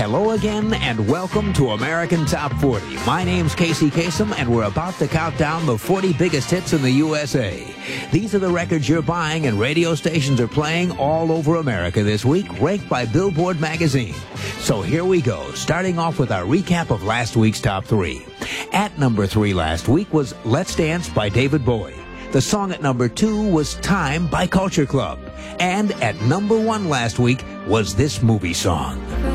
Hello again, and welcome to American Top 40. My name's Casey Kasem, and we're about to count down the 40 biggest hits in the USA. These are the records you're buying and radio stations are playing all over America this week, ranked by Billboard magazine. So here we go, starting off with our recap of last week's Top 3. At number 3 last week was Let's Dance by David Bowie. The song at number 2 was Time by Culture Club. And at number 1 last week was this movie song.